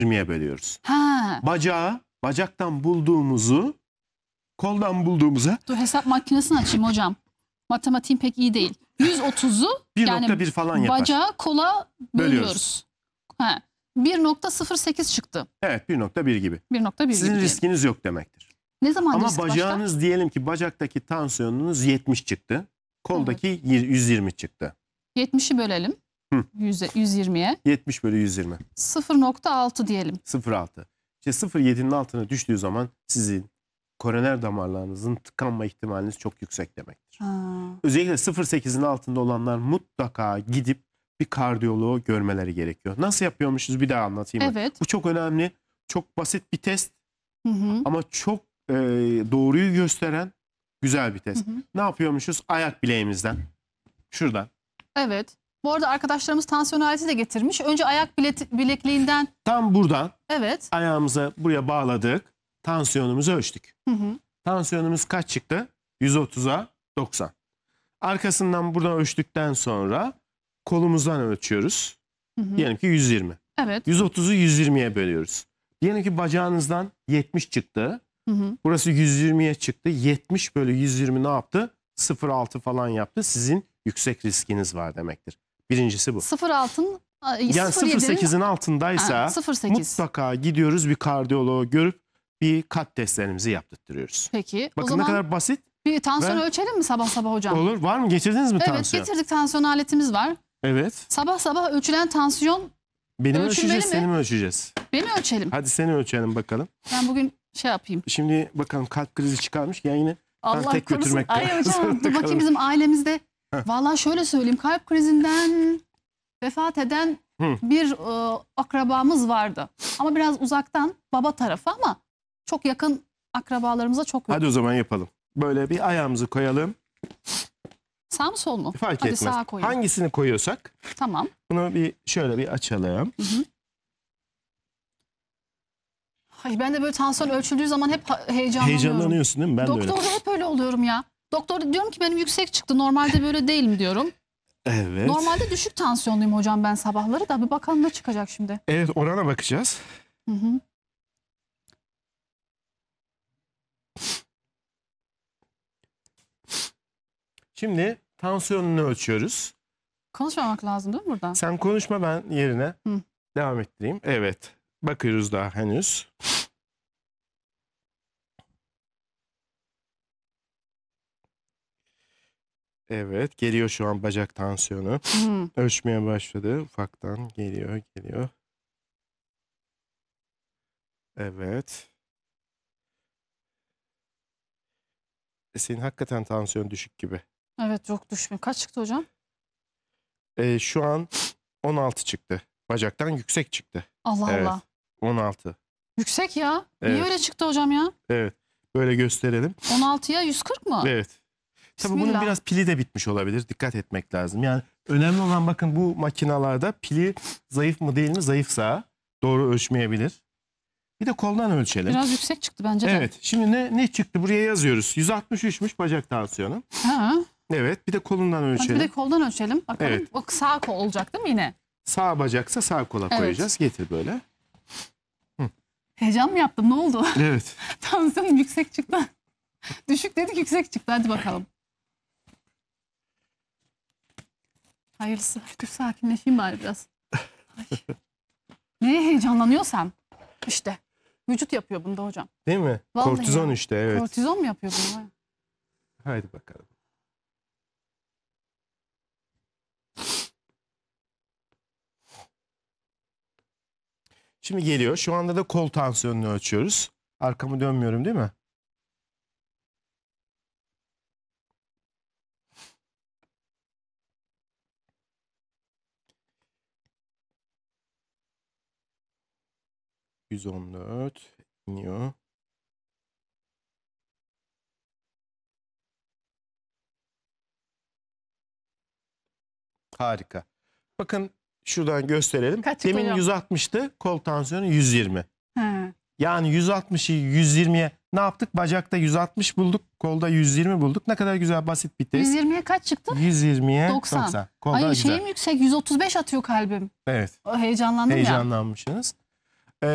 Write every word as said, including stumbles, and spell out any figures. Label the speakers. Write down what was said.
Speaker 1: yirmiye bölüyoruz.
Speaker 2: Ha.
Speaker 1: Bacağı, bacaktan bulduğumuzu koldan bulduğumuza
Speaker 2: Dur hesap makinesini açayım hocam. Matematiğim pek iyi değil. yüz otuzu
Speaker 1: bir
Speaker 2: yani
Speaker 1: nokta bir falan yapar.
Speaker 2: bacağı kola bölüyoruz.
Speaker 1: Bölüyoruz.
Speaker 2: Ha. bir nokta sıfır sekiz çıktı.
Speaker 1: Evet, bir nokta bir gibi.
Speaker 2: bir nokta bir
Speaker 1: Sizin
Speaker 2: gibi
Speaker 1: riskiniz yok demektir.
Speaker 2: Ne zaman
Speaker 1: Ama
Speaker 2: risk
Speaker 1: bacağınız
Speaker 2: başlar?
Speaker 1: diyelim ki bacaktaki tansiyonunuz yetmiş çıktı. Koldaki yüz yirmi çıktı.
Speaker 2: yetmişi bölelim.
Speaker 1: Hı.
Speaker 2: yüz yirmiye.
Speaker 1: yetmiş bölü yüz yirmi.
Speaker 2: sıfır nokta altı diyelim.
Speaker 1: sıfır virgül altı. İşte sıfır virgül yedinin altına düştüğü zaman sizin koroner damarlarınızın tıkanma ihtimaliniz çok yüksek demektir.
Speaker 2: Ha.
Speaker 1: Özellikle sıfır virgül sekizin altında olanlar mutlaka gidip bir kardiyoloğu görmeleri gerekiyor. Nasıl yapıyormuşuz bir daha anlatayım.
Speaker 2: Evet.
Speaker 1: Bu çok önemli. Çok basit bir test
Speaker 2: Hı hı.
Speaker 1: ama çok e, doğruyu gösteren güzel bir test.
Speaker 2: Hı hı.
Speaker 1: Ne yapıyormuşuz? Ayak bileğimizden. Şuradan.
Speaker 2: Evet. Bu arada arkadaşlarımız tansiyon aleti de getirmiş. Önce ayak bilet, bilekliğinden.
Speaker 1: Tam buradan
Speaker 2: Evet.
Speaker 1: ayağımıza buraya bağladık. Tansiyonumuzu ölçtük.
Speaker 2: Hı hı.
Speaker 1: Tansiyonumuz kaç çıktı? yüz otuza doksan. Arkasından buradan ölçtükten sonra kolumuzdan ölçüyoruz.
Speaker 2: Hı hı.
Speaker 1: Diyelim ki yüz yirmi.
Speaker 2: Evet.
Speaker 1: yüz otuzu yüz yirmiye bölüyoruz. Diyelim ki bacağınızdan yetmiş çıktı.
Speaker 2: Hı hı.
Speaker 1: Burası yüz yirmiye çıktı. yetmiş bölü yüz yirmi ne yaptı? sıfır virgül altı falan yaptı. Sizin yüksek riskiniz var demektir. Birincisi bu.
Speaker 2: sıfır altın
Speaker 1: Yani sıfır virgül sekizin altındaysa
Speaker 2: sıfır virgül sekiz.
Speaker 1: mutlaka gidiyoruz bir kardiyoloğu görüp bir kalp testlerimizi yaptırtıyoruz.
Speaker 2: Peki.
Speaker 1: Bakın
Speaker 2: o zaman
Speaker 1: ne kadar basit.
Speaker 2: bir tansiyon
Speaker 1: Ve-
Speaker 2: ölçelim mi sabah sabah hocam?
Speaker 1: Olur. Var mı? Getirdiniz mi
Speaker 2: Evet,
Speaker 1: tansiyon?
Speaker 2: getirdik, tansiyon aletimiz var.
Speaker 1: Evet.
Speaker 2: Sabah sabah ölçülen tansiyon
Speaker 1: Benim
Speaker 2: Ölçülmeli
Speaker 1: ölçeceğiz,
Speaker 2: mi?
Speaker 1: seni mi ölçeceğiz?
Speaker 2: beni ölçelim.
Speaker 1: Hadi seni ölçelim bakalım.
Speaker 2: Ben bugün şey yapayım.
Speaker 1: Şimdi bakalım kalp krizi çıkarmış ya yine
Speaker 2: Allah
Speaker 1: tek
Speaker 2: korusun.
Speaker 1: götürmek
Speaker 2: Ay
Speaker 1: lazım.
Speaker 2: hocam dur bakayım bizim ailemizde. Vallahi şöyle söyleyeyim, kalp krizinden vefat eden
Speaker 1: Hı.
Speaker 2: bir e, akrabamız vardı. Ama biraz uzaktan, baba tarafı, ama çok yakın akrabalarımıza çok yok.
Speaker 1: Hadi o zaman yapalım. Böyle bir ayağımızı koyalım.
Speaker 2: Sağ mı sol mu?
Speaker 1: Fark
Speaker 2: Hadi
Speaker 1: etmez.
Speaker 2: sağa koyayım.
Speaker 1: Hangisini koyuyorsak
Speaker 2: Tamam.
Speaker 1: bunu bir şöyle bir açalım.
Speaker 2: Hı hı. Ay ben de böyle tansiyon ölçüldüğü zaman hep ha- heyecanlanıyorum.
Speaker 1: Heyecanlanıyorsun değil mi? Ben de öyle.
Speaker 2: Doktorda hep öyle oluyorum ya. Doktor diyorum ki benim yüksek çıktı. Normalde böyle değilim diyorum.
Speaker 1: Evet.
Speaker 2: Normalde düşük tansiyonluyum hocam ben sabahları da. Bir bakalım ne çıkacak şimdi.
Speaker 1: Evet, orana bakacağız.
Speaker 2: Hı hı.
Speaker 1: Şimdi tansiyonunu ölçüyoruz.
Speaker 2: Konuşmamak lazım değil mi buradan?
Speaker 1: Sen konuşma, ben yerine
Speaker 2: Hı.
Speaker 1: devam ettireyim. Evet. Bakıyoruz daha henüz. Evet. Geliyor şu an bacak tansiyonu.
Speaker 2: Hı.
Speaker 1: Ölçmeye başladı. Ufaktan geliyor, geliyor. Evet. E, Senin hakikaten tansiyon düşük gibi.
Speaker 2: Evet, çok düşmüyor. Kaç çıktı hocam?
Speaker 1: E, şu an on altı çıktı. Bacaktan yüksek çıktı.
Speaker 2: Allah
Speaker 1: Evet.
Speaker 2: Allah.
Speaker 1: on altı.
Speaker 2: Yüksek ya. Niye
Speaker 1: Evet.
Speaker 2: öyle çıktı hocam ya?
Speaker 1: Evet. Böyle gösterelim.
Speaker 2: on altıya yüz kırk mı?
Speaker 1: Evet. Tabii bunun
Speaker 2: Bismillah.
Speaker 1: biraz pili de bitmiş olabilir. Dikkat etmek lazım. Yani önemli olan, bakın bu makinalarda pili zayıf mı değil mi? Zayıfsa doğru ölçmeyebilir. Bir de koldan ölçelim.
Speaker 2: Biraz yüksek çıktı bence de.
Speaker 1: Evet. Şimdi ne ne çıktı? Buraya yazıyoruz. yüz altmış üçmüş bacak tansiyonu.
Speaker 2: Ha.
Speaker 1: Evet. Bir de kolundan
Speaker 2: Hadi
Speaker 1: ölçelim.
Speaker 2: bir de koldan ölçelim. Bakalım.
Speaker 1: Evet.
Speaker 2: O sağ kol olacak değil mi yine?
Speaker 1: Sağ bacaksa sağ kola
Speaker 2: Evet.
Speaker 1: koyacağız. Getir böyle.
Speaker 2: Heyecan mı yaptım? Ne oldu?
Speaker 1: Evet.
Speaker 2: Tansiyonum yüksek çıktı. Düşük dedik, yüksek çıktı. Hadi bakalım. Hayırlısı. Dur sakinleşeyim bari biraz. Ay. Neye heyecanlanıyorsam işte. Vücut yapıyor bunda hocam.
Speaker 1: Değil mi?
Speaker 2: Vallahi
Speaker 1: Kortizon
Speaker 2: ya.
Speaker 1: işte, evet.
Speaker 2: Kortizon mu yapıyor bunu?
Speaker 1: Haydi bakalım. Şimdi geliyor. Şu anda da kol tansiyonunu ölçüyoruz. Arkamı dönmüyorum değil mi? yüz on dört iniyor. Harika. Bakın şuradan gösterelim.
Speaker 2: Kaç çıktı
Speaker 1: Demin
Speaker 2: hocam?
Speaker 1: yüz altmıştı. Kol tansiyonu yüz yirmi.
Speaker 2: He.
Speaker 1: Yani yüz altmışı yüz yirmiye ne yaptık? Bacakta yüz altmış bulduk. Kolda yüz yirmi bulduk. Ne kadar güzel, basit bir test.
Speaker 2: yüz yirmiye kaç çıktı?
Speaker 1: yüz yirmiye
Speaker 2: doksan.
Speaker 1: doksan. Kolda
Speaker 2: Ay
Speaker 1: güzel.
Speaker 2: şeyim yüksek, yüz otuz beş atıyor kalbim.
Speaker 1: Evet.
Speaker 2: O, heyecanlandım ya.
Speaker 1: Heyecanlanmışsınız.